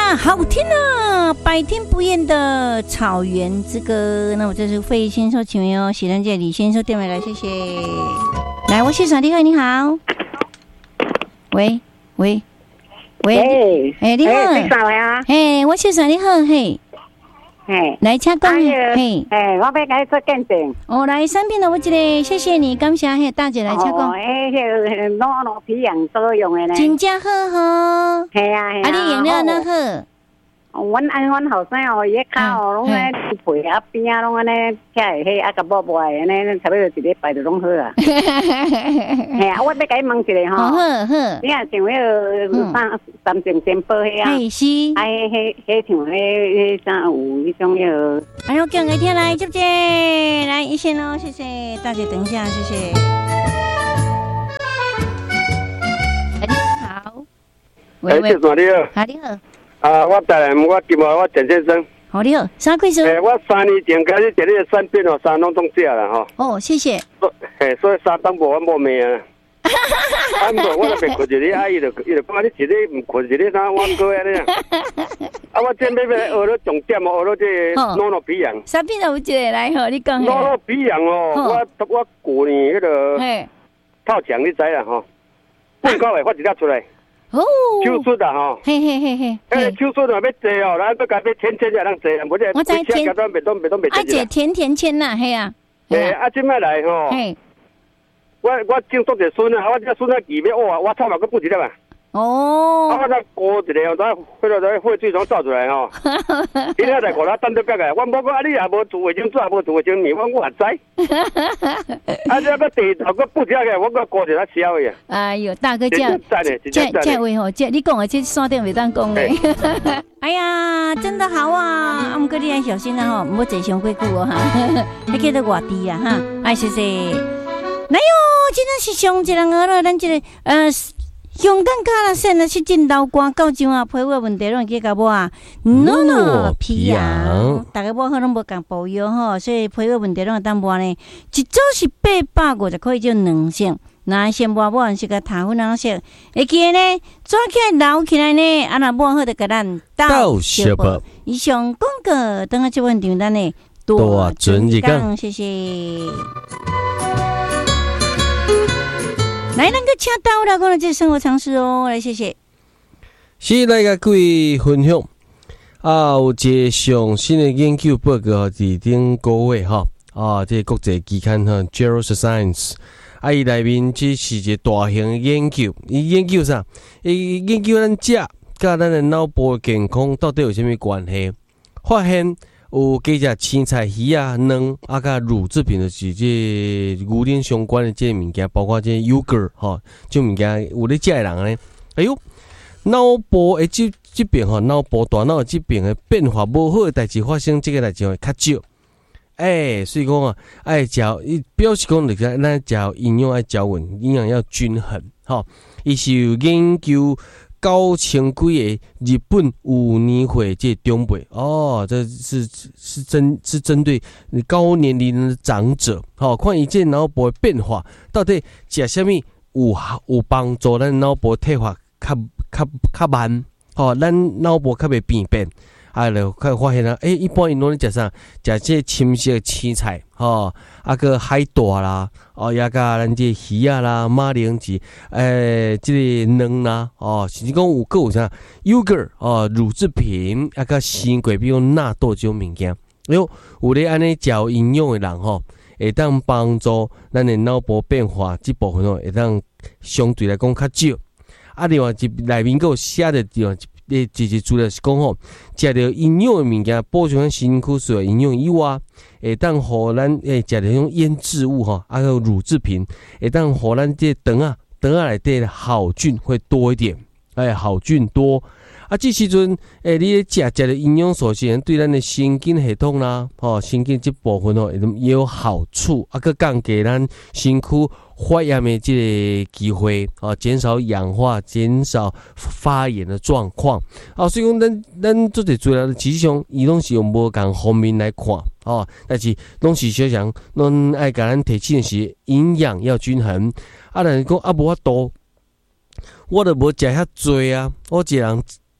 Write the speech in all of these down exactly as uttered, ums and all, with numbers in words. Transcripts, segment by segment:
呀，好听啊！百听不厌的草原之歌。那我这是费先生请问哦，喜人姐李先生电话来，谢谢。来，我现场你好，你好。喂喂喂，哎，你好， 哎，啥来啊？ 嘿，我现场你好，嘿。 嘿， 来请讲，嘿， 哎，我要给你做鉴定。 哦，来产品的我一个，谢谢你，感谢嘿，大姐来请讲。 哎，迄个脑脑皮痒作用的呢？ 真正好吼。 系啊系啊。 啊，你用了哪好？ 阮按阮后生哦，伊骹哦，拢咧皮啊边啊，拢安尼起来，迄啊个薄薄的，安尼差不多一礼拜就拢好啊。嘿啊，我要甲你问一下吼。 好好。 你啊像迄个三三种珍宝迄啊？ 嘿是。 啊，迄迄迄像迄迄啥有迄种迄个？ 哎，我讲给听来，接不接？来一线喽，谢谢大姐，等一下，谢谢。哎，你好。 喂喂，你好。 好，你好。 啊，我台南，我今嘛我陈先生。 好，你好，啥贵数？ 诶，我三年前开始摕你的产品哦，三拢中食啦吼。 哦，谢谢。 嘿，所以三当无我无命啊。啊，无我都袂困一日，啊，伊就伊就讲你一日唔困一日，啥我过安尼啊。啊，我真要要学到重点哦，学到这脑脑皮痒。 啥品有一个来吼，你讲。 脑脑皮痒哦，我我过年迄个套墙你知啦吼，半个月发一粒出来。哦，手术啊吼， 嘿嘿嘿嘿， 诶，手术嘛要坐哦，然后再加要天天才能坐，无这我在天， 别动别动别动别动。 啊，姐甜甜签呐，嘿啊， 诶，啊，今摆来吼，嘿，我我种做者孙啊，我这孙啊几要哇，我操嘛，佮不一粒啊。哦，啊，我再过一个，然后或者在血水中照出来吼，今仔来看他等得别个，我无讲啊，你也无做卫生纸，无做卫生棉，我我也知。啊，这个地头个不一个，我个过一下消的。哎呦，大哥这这这位吼，这你讲的这山顶袂当讲的。哎呀，真的好啊！啊，不过你要小心啊吼，唔好坐上过久哦哈，还记得外地啊哈。哎，谢谢。来哟，真的是上一人儿了，咱这个呃。香港卡拉线呢是进老歌到上啊，皮肤问题拢会去甲我啊，诺诺皮痒，大家我可能无共保养吼，所以皮肤问题拢会当抹呢。一组是八百五就可以做两色，那先抹抹是个淡粉红色，会记呢抓起来留起来呢，啊那抹好就甲咱倒小包。以上广告等下这问题咱呢多准一讲，谢谢。来，那个请到了，讲了这生活常识哦，来谢谢。 是来个各位分享啊，有一个上新的研究报告伫顶个月哈啊，这个国际期刊哈 ，Neuroscience 啊，伊内面这是一个大型的研究，伊研究啥？伊研究咱食甲咱的脑部健康到底有啥物关系？发现。有加食青菜、鱼啊、卵啊，甲乳制品的是这牛奶相关的这物件，包括这 yogurt 吼，这物件有咧食的人呢，哎呦，脑部的这这边吼，脑部大脑这边的变化无好的代志发生，这个代志会较少。哎，所以讲啊，爱食，伊表示讲，你看咱食营养爱嚼稳，营养要均衡，吼，伊是有研究。九千几个日本五年会这长辈哦，这是是针是针对高年龄的长者，好、哦、看伊这脑部的变化，到底食什么有有帮助咱脑部退化较较较慢，哦，咱脑部较袂变变，啊，就开始发现啦，诶、欸，一般因拢咧食啥？食这深色的青菜，吼、哦，啊个海带啦，哦，也甲咱这鱼啊啦、马铃薯，诶、欸，这个卵啦，哦，甚至讲有个有啥 yogurt 哦，乳制品，啊个鲜果，比如纳豆这种物件，哎呦，有咧安尼食营养的人吼，会当帮助咱的脑部变化这部分哦，会当相对来讲较少。啊，另外一内面个有写的地方。诶，这些资料是讲吼，食着营养的物件，补充咱身躯需要营养以外，会当互咱诶食着迄种腌制物吼，啊个乳制品，会当互咱这肠啊肠啊内底的好菌会多一点，哎，好菌多。啊，这时阵，诶，你咧食食的营养素是对咱的神经系统啦，吼，神经这部分吼也有好处，啊，个降低咱身躯发炎的这个机会，啊，减少氧化，减少发炎的状况，啊，所以讲咱咱做者资料，实际上伊拢是用无共方面来看，哦，但是拢是小强，拢爱甲咱提醒的是营养要均衡，啊，但是讲啊无法度，我都无食遐多啊，我一个人。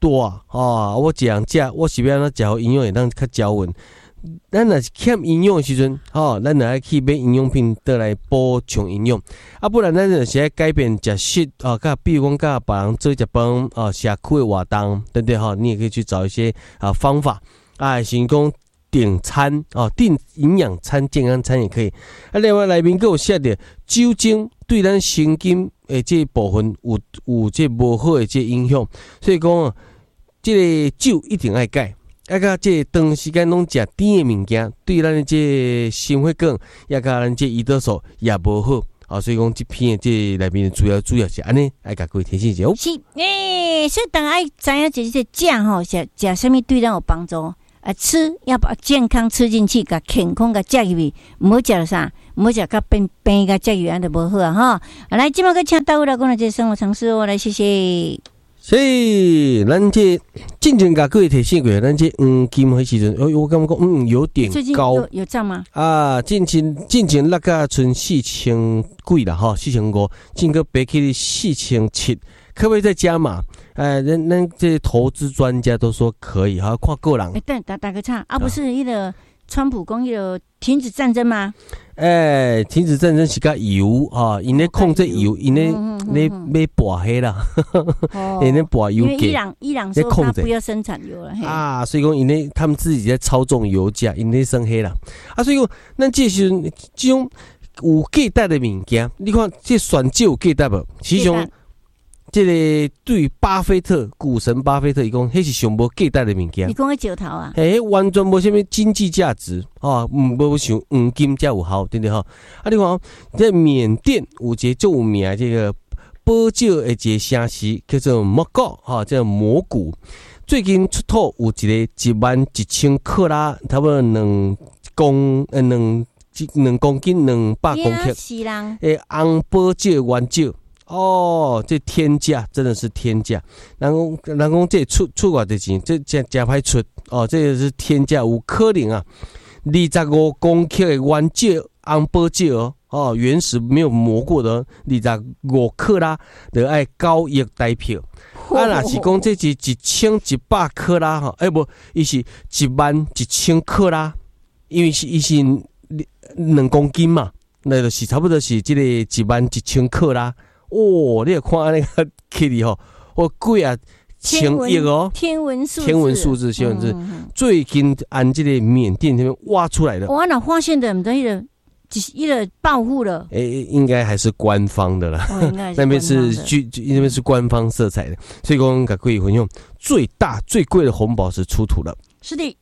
大啊、哦，我这样食，我是要安怎食营养会当较较稳。咱若是欠营养的时阵，吼、哦，咱就爱去买营养品得来补充营养。啊，不然咱就是爱改变食食啊，甲比如讲甲别人做食饭啊，社区的活动等等吼，你也可以去找一些啊方法啊，先讲订餐哦，订营养餐、健康餐也可以。啊，另外内面佫有写着酒精对咱神经诶这部分有有这无好的这影响，所以讲啊，这个酒一定爱戒。啊，甲这长时间拢食甜的物件，对咱的这心血管，也甲咱这胰岛素也无好啊。所以讲，这篇这内面主要主要是安尼，爱甲各位提醒一下。 是诶、欸，所以大家知影这些食吼，食食什么对咱有帮助？啊，吃要把健康吃进去，甲健康甲食入去，唔好食了啥，唔好食甲变变甲食入安就无好啊！哈，来，今麦个请到位来讲这生活常识哦，来谢谢。 所以，咱这进前甲各位提醒过，咱这黄金迄时阵，我我感觉讲，嗯，有点高， 有有涨吗？ 啊，进前进前那个剩四千几啦，哈，四千五，进个爬起四千七，可不可以再加码？哎，咱咱这投资专家都说可以，哈，看个人。 哎、欸，等打打个岔啊，不是一个川普讲一个停止战争吗？ 哎、欸，停止战争是甲油啊，因咧控制油，因咧咧买拔黑啦，因咧拔油给。 伊朗伊朗说他不要生产油了啊，所以讲因咧他们自己在操纵油价，因咧升黑啦啊，所以讲咱这时阵这种有价值的物件，你看这选酒有价值无？其实上。这个对巴菲特股神巴菲特伊讲，迄是上无价值的物件。 你讲个石头啊？ 嘿，完全无啥物经济价值啊，唔无像黄金遮有效，对不对哈？啊，你看，在缅甸有一个最有名的这个宝酒的一个城市叫做莫果哈，叫蘑菇。最近出土有一个一万一千克拉，差不多两公呃两两公斤两百公克诶红宝酒原酒。哦，这天价真的是天价！人讲人讲这出出偌济钱，这真真歹出哦，这个是天价，有可能啊，二十五公克的原酒红宝酒哦，哦，原始没有磨过的二十五克拉，就爱九亿台票。啊，若是讲这是一千一百克拉哈，哎不，伊是一万一千克拉，因为是伊是两公斤嘛，那就是差不多是这个一万一千克拉。哦，你看那个起哩吼，我贵啊，千亿哦， 天文数字， 天文数字，天文数字，最近按这个缅甸这边挖出来的。 我哪发现的？唔得一个，一个保护了。 诶、欸，应该还是官方的啦。 哦、应该那边是据那边是官方色彩的，所以讲给各位朋友，最大最贵的红宝石出土了。 是的。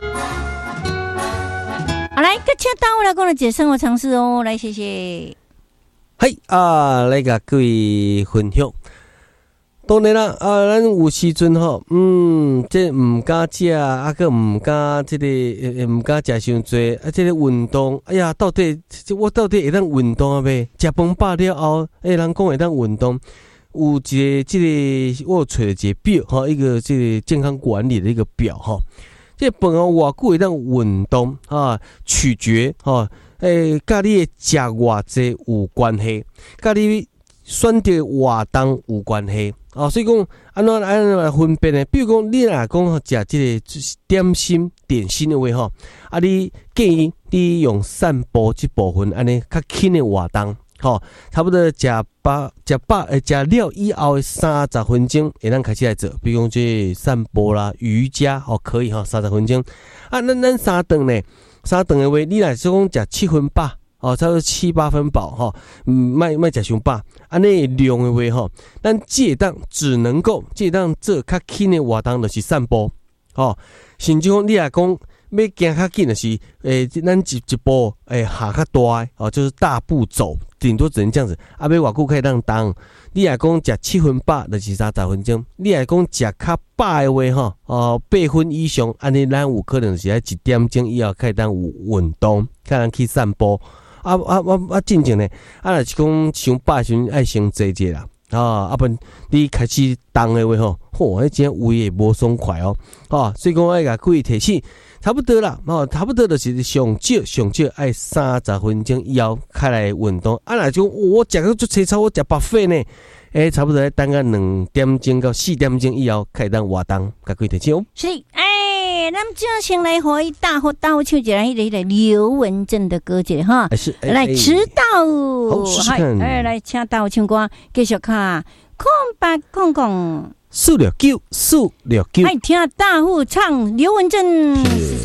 好，来，个请到我来讲了解生活常识哦，来，谢谢。 嘿啊，来甲各位分享。当然啦，啊，咱有时阵吼，嗯，这唔敢食，啊个唔敢这个，呃，唔敢食伤多，啊，这个运动，哎呀，到底我到底会当运动啊未？食饭饱了后，哎，人讲会当运动，有一个这个我有找一个表哈，一个这个健康管理的一个表哈。这饭后偌久会当运动啊，取决哈。诶，甲你食偌济有关系，甲你选择活动有关系啊，所以讲安怎安怎来分辨呢？比如讲，你若讲食即个点心、点心的话吼，啊，你建议你用散步这部分安尼较轻的活动，吼，差不多食饱食饱诶，食了以后的三十分钟，会当开始来做，比如讲这散步啦、瑜伽，哦，可以吼，三十分钟。啊，咱咱三顿呢？三顿的话，你若是讲食七分饱，哦，差不多七八分饱吼，嗯，卖卖食伤饱，安尼量的话吼，咱这当只能够这当做较轻的活动，就是散步，哦，甚至讲你若讲要行较紧的是，诶、欸，咱一一步诶下较大，哦，就是大步走，顶多只能这样子。啊，要偌久可以当当？你若讲食七分饱，就是三十分钟；你若讲食较饱的话，吼，哦，八分以上，安尼咱有可能是喺一点钟以后可以当有运动，可能去散步。啊啊啊啊！进前呢，啊，若是讲伤饱的时阵爱先坐者啦。啊，啊不，你开始动的话吼，嚯，迄真胃也无爽快哦，啊，所以讲爱甲各位提醒，差不多啦，哦，差不多就是上少上少爱三十分钟以后开来运动。啊，若种我食个足青草，我食白饭呢， 诶、欸，差不多等个两点钟到四点钟以后，开始当活动，甲几提唱。 是，哎、欸，咱就先来和伊大伙大伙唱一下迄个迄个刘文正的歌曲哈。 欸、是，欸、 来迟到， 好，试试看。 哎，来请大伙唱歌，继续卡空白空空。 四六九，四六九。 爱听大户唱刘文正。